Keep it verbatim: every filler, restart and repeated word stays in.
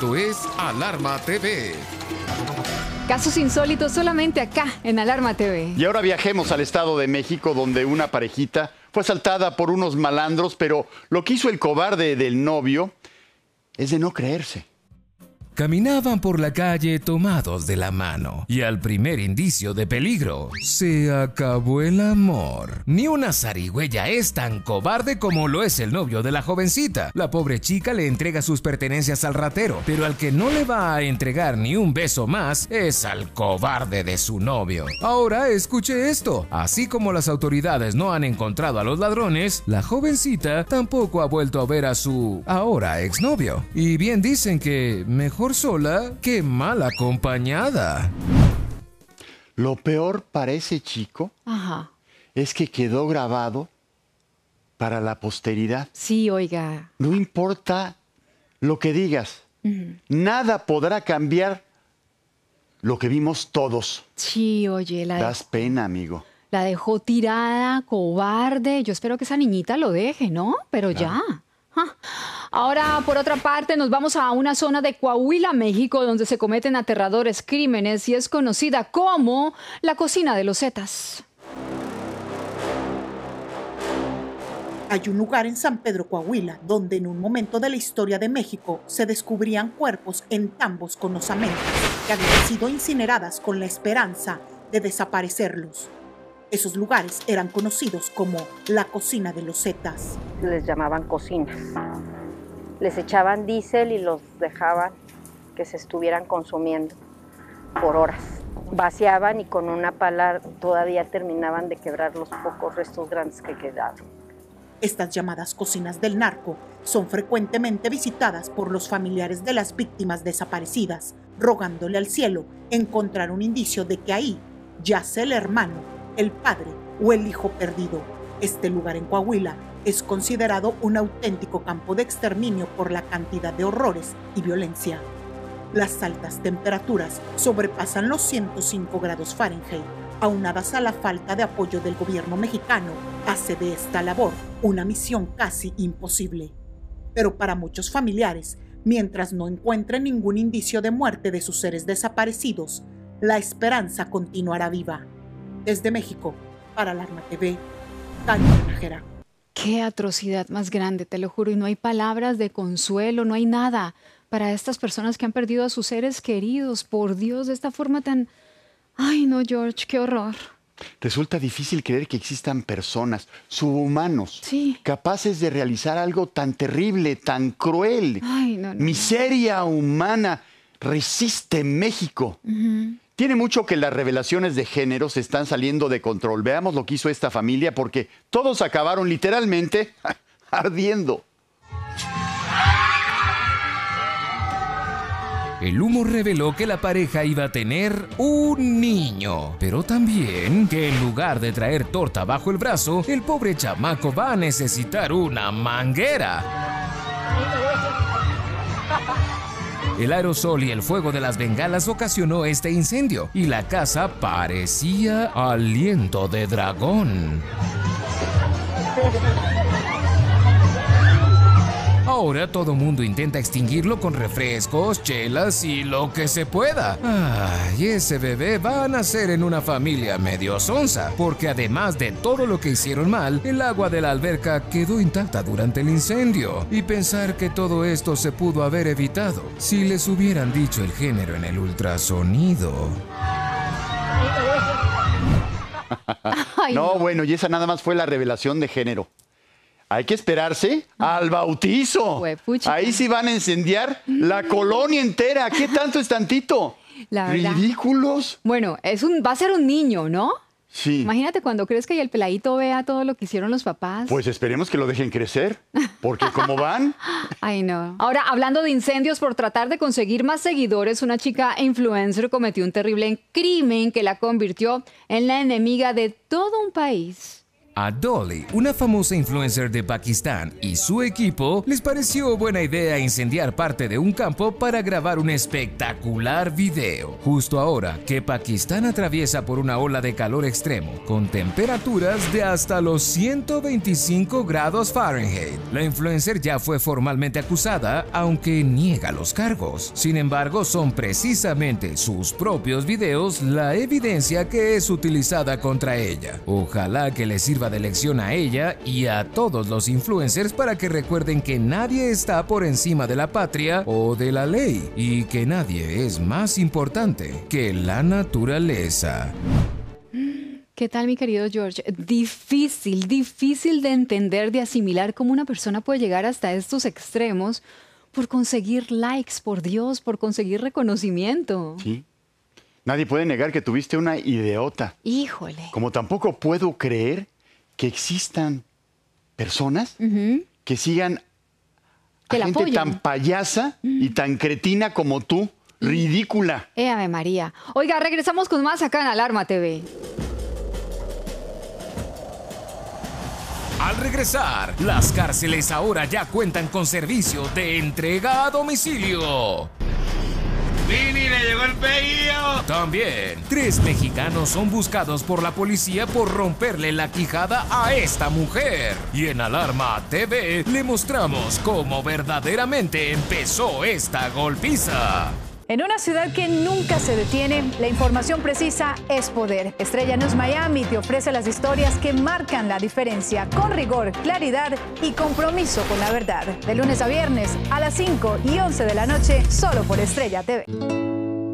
Esto es Alarma T V. Casos insólitos solamente acá en Alarma T V. Y ahora viajemos al Estado de México, donde una parejita fue asaltada por unos malandros, pero lo que hizo el cobarde del novio es de no creerse. Caminaban por la calle tomados de la mano y al primer indicio de peligro, se acabó el amor. Ni una zarigüeya es tan cobarde como lo es el novio de la jovencita. La pobre chica le entrega sus pertenencias al ratero, pero al que no le va a entregar ni un beso más es al cobarde de su novio. Ahora escuche esto, así como las autoridades no han encontrado a los ladrones, la jovencita tampoco ha vuelto a ver a su ahora exnovio. Y bien dicen que mejor sola que mal acompañada. Lo peor para ese chico Ajá. es que quedó grabado para la posteridad. Sí, oiga. No importa lo que digas, Uh-huh. nada podrá cambiar lo que vimos todos. Sí, oye, la, Das dejó, pena, amigo. la dejó tirada, cobarde. Yo espero que esa niñita lo deje, ¿no? Pero Claro. ya. Ah. Ahora, por otra parte, nos vamos a una zona de Coahuila, México, donde se cometen aterradores crímenes y es conocida como la cocina de los Zetas. Hay un lugar en San Pedro, Coahuila, donde en un momento de la historia de México se descubrían cuerpos en tambos con osamentas que habían sido incineradas con la esperanza de desaparecerlos. Esos lugares eran conocidos como la cocina de los Zetas. Les llamaban cocinas. Les echaban diésel y los dejaban que se estuvieran consumiendo por horas. Vaciaban y con una pala todavía terminaban de quebrar los pocos restos grandes que quedaron. Estas llamadas cocinas del narco son frecuentemente visitadas por los familiares de las víctimas desaparecidas, rogándole al cielo encontrar un indicio de que ahí yace el hermano, el padre o el hijo perdido. Este lugar en Coahuila es considerado un auténtico campo de exterminio por la cantidad de horrores y violencia. Las altas temperaturas sobrepasan los ciento cinco grados Fahrenheit, aunadas a la falta de apoyo del gobierno mexicano, hace de esta labor una misión casi imposible. Pero para muchos familiares, mientras no encuentren ningún indicio de muerte de sus seres desaparecidos, la esperanza continuará viva. Desde México, para Alarma T V, Karina Nájera. Qué atrocidad más grande, te lo juro, y no hay palabras de consuelo, no hay nada para estas personas que han perdido a sus seres queridos, por Dios, de esta forma tan... Ay, no, George, qué horror. Resulta difícil creer que existan personas subhumanos, Sí. capaces de realizar algo tan terrible, tan cruel. Ay, no, no. Miseria humana. Resiste México. Uh-huh. Tiene mucho que las revelaciones de género se están saliendo de control. Veamos lo que hizo esta familia, porque todos acabaron literalmente ardiendo. El humo reveló que la pareja iba a tener un niño, pero también que en lugar de traer torta bajo el brazo, el pobre chamaco va a necesitar una manguera. El aerosol y el fuego de las bengalas ocasionó este incendio y la casa parecía aliento de dragón. Ahora todo mundo intenta extinguirlo con refrescos, chelas y lo que se pueda. Ay, ese bebé va a nacer en una familia medio sonsa, porque además de todo lo que hicieron mal, el agua de la alberca quedó intacta durante el incendio. Y pensar que todo esto se pudo haber evitado si les hubieran dicho el género en el ultrasonido. Ay, No, no. bueno, y esa nada más fue la revelación de género. Hay que esperarse al bautizo. Juepuchica. Ahí sí van a incendiar la colonia entera. ¿Qué tanto es tantito? La verdad. ¿Ridículos? Bueno, es un, va a ser un niño, ¿no? Sí. Imagínate cuando crezca y el peladito vea todo lo que hicieron los papás. Pues esperemos que lo dejen crecer, porque como van... Ay, no. Ahora, hablando de incendios, por tratar de conseguir más seguidores, una chica influencer cometió un terrible crimen que la convirtió en la enemiga de todo un país. A Dolly, una famosa influencer de Pakistán, y su equipo les pareció buena idea incendiar parte de un campo para grabar un espectacular video. Justo ahora que Pakistán atraviesa por una ola de calor extremo, con temperaturas de hasta los ciento veinticinco grados Fahrenheit. La influencer ya fue formalmente acusada, aunque niega los cargos. Sin embargo, son precisamente sus propios videos la evidencia que es utilizada contra ella. Ojalá que le sirva de lección a ella y a todos los influencers para que recuerden que nadie está por encima de la patria o de la ley y que nadie es más importante que la naturaleza. ¿Qué tal, mi querido George? Difícil, difícil de entender, de asimilar cómo una persona puede llegar hasta estos extremos por conseguir likes, por Dios, por conseguir reconocimiento. Sí. Nadie puede negar que tuviste una ideota. Híjole. Como tampoco puedo creer que existan personas uh-huh. que sigan a que gente apoyen. tan payasa uh-huh. y tan cretina como tú. Uh-huh. Ridícula. Eh, Ave María. Oiga, regresamos con más acá en Alarma T V. Al regresar, las cárceles ahora ya cuentan con servicio de entrega a domicilio. ¡Vini, le llegó el pedido! También, tres mexicanos son buscados por la policía por romperle la quijada a esta mujer. Y en Alarma T V le mostramos cómo verdaderamente empezó esta golpiza. En una ciudad que nunca se detiene, la información precisa es poder. Estrella News Miami te ofrece las historias que marcan la diferencia, con rigor, claridad y compromiso con la verdad. De lunes a viernes a las cinco y once de la noche, solo por Estrella T V.